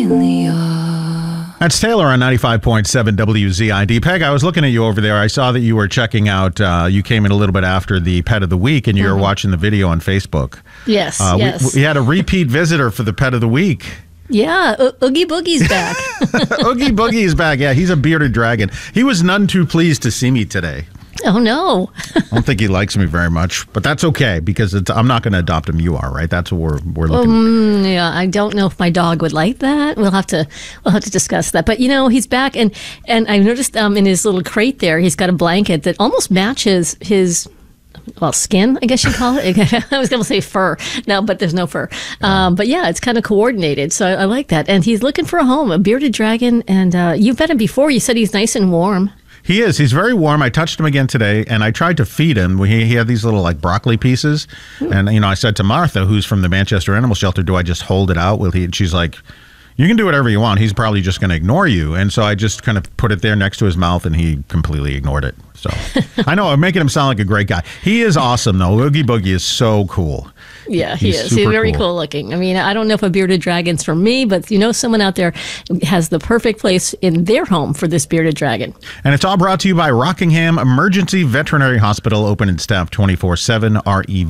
That's Taylor on 95.7 WZID. Peg, I was looking at you over there. I saw that you were checking out, you came in a little bit after the Pet of the Week, and you were watching the video on Facebook. Yes, yes. We had a repeat visitor for the Pet of the Week. Yeah, Oogie Boogie's back. Oogie Boogie is back. Yeah, he's a bearded dragon. He was none too pleased to see me today. Oh, no. I don't think he likes me very much, but that's okay because I'm not going to adopt him. You are, right? That's what we're looking Yeah, I don't know if my dog would like that. We'll have to discuss that. But, you know, he's back, and I noticed in his little crate there, he's got a blanket that almost matches his... Well, skin, I guess you call it. I was going to say fur. No, but there's no fur. But yeah, it's kind of coordinated. So I like that. And he's looking for a home, a bearded dragon. And you've met him before. You said he's nice and warm. He is. He's very warm. I touched him again today, and I tried to feed him. He had these little, like, broccoli pieces. And, you know, I said to Martha, who's from the Manchester Animal Shelter, do I just hold it out? And she's like, you can do whatever you want. He's probably just going to ignore you. And so I just kind of put it there next to his mouth, and he completely ignored it. So I know I'm making him sound like a great guy. He is awesome, though. Oogie Boogie is so cool. Yeah, he is. He's very cool looking. I mean, I don't know if a bearded dragon's for me, but you know, someone out there has the perfect place in their home for this bearded dragon. And it's all brought to you by Rockingham Emergency Veterinary Hospital, open and staffed 24/7,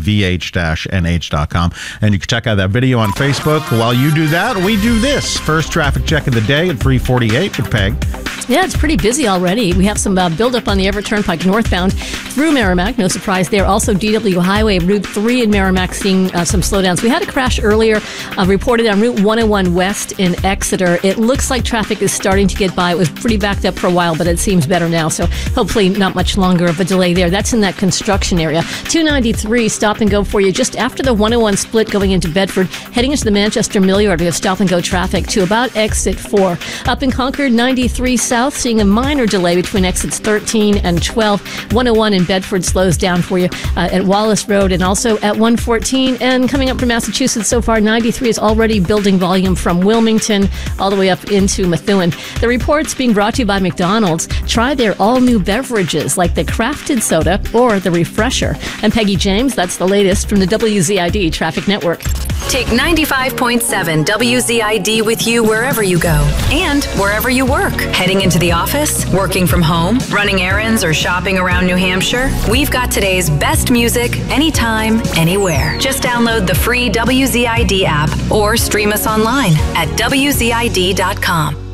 REVH-NH.com. And you can check out that video on Facebook. While you do that, we do this. First traffic check of the day at 3:48 with Peg. Yeah, it's pretty busy already. We have some buildup on the Everett Turnpike northbound through Merrimack. No surprise there. Also, DW Highway, Route 3 in Merrimack, seeing some slowdowns. We had a crash earlier reported on Route 101 West in Exeter. It looks like traffic is starting to get by. It was pretty backed up for a while, but it seems better now. So hopefully not much longer of a delay there. That's in that construction area. 293, stop and go for you just after the 101 split going into Bedford. Heading into the Manchester Mill Yard, we have stop and go traffic to about exit 4. Up in Concord, 93 south, seeing a minor delay between exits 13 and 12. 101 in Bedford slows down for you at Wallace Road and also at 114. And coming up from Massachusetts so far, 93 is already building volume from Wilmington all the way up into Methuen. The report's being brought to you by McDonald's. Try their all-new beverages like the Crafted Soda or the Refresher. I'm Peggy James. That's the latest from the WZID Traffic Network. Take 95.7 WZID with you wherever you go and wherever you work. Heading into the office, working from home, running errands, or shopping around New Hampshire, we've got today's best music anytime, anywhere. Just download the free WZID app or stream us online at WZID.com.